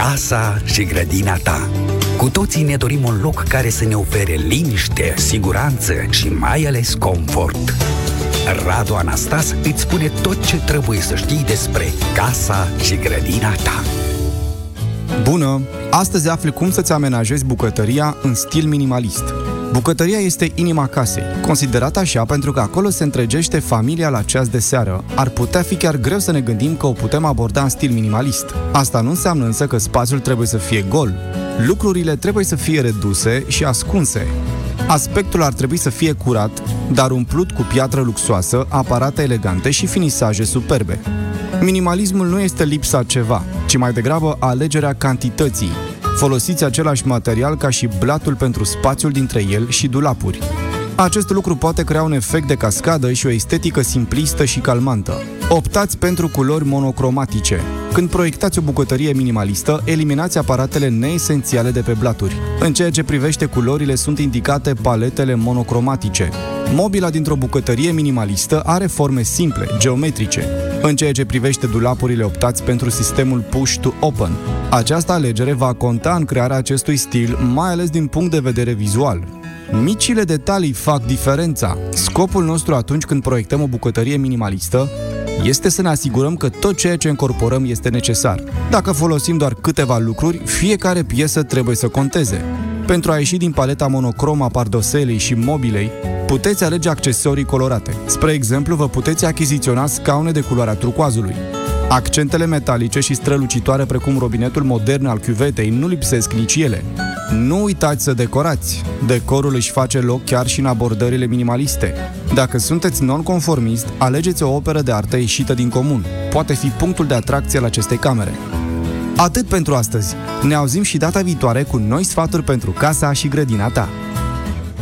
casa și grădina ta. Cu toții ne dorim un loc care să ne ofere liniște, siguranță și mai ales confort. Radu Anastas îți spune tot ce trebuie să știi despre casa și grădina ta. Bună! Astăzi afli cum să-ți amenajezi bucătăria în stil minimalist. Bucătăria este inima casei, considerată așa pentru că acolo se întregește familia la ceas de seară. Ar putea fi chiar greu să ne gândim că o putem aborda în stil minimalist. Asta nu înseamnă însă că spațiul trebuie să fie gol. Lucrurile trebuie să fie reduse și ascunse. Aspectul ar trebui să fie curat, dar umplut cu piatră luxoasă, aparate elegante și finisaje superbe. Minimalismul nu este lipsa ceva, ci mai degrabă alegerea cantității. Folosiți același material ca și blatul pentru spațiul dintre el și dulapuri. Acest lucru poate crea un efect de cascadă și o estetică simplistă și calmantă. Optați pentru culori monocromatice. Când proiectați o bucătărie minimalistă, eliminați aparatele neesențiale de pe blaturi. În ceea ce privește culorile, sunt indicate paletele monocromatice. Mobila dintr-o bucătărie minimalistă are forme simple, geometrice. În ceea ce privește dulapurile, optați pentru sistemul push to open. Această alegere va conta în crearea acestui stil, mai ales din punct de vedere vizual. Micile detalii fac diferența. Scopul nostru atunci când proiectăm o bucătărie minimalistă este să ne asigurăm că tot ceea ce incorporăm este necesar. Dacă folosim doar câteva lucruri, fiecare piesă trebuie să conteze. Pentru a ieși din paleta monocromă a pardoselei și mobilei, puteți alege accesorii colorate. Spre exemplu, vă puteți achiziționa scaune de culoarea turcoazului. Accentele metalice și strălucitoare precum robinetul modern al chiuvetei nu lipsesc nici ele. Nu uitați să decorați. Decorul își face loc chiar și în abordările minimaliste. Dacă sunteți non-conformist, alegeți o operă de artă ieșită din comun. Poate fi punctul de atracție al acestei camere. Atât pentru astăzi. Ne auzim și data viitoare cu noi sfaturi pentru casa și grădina ta.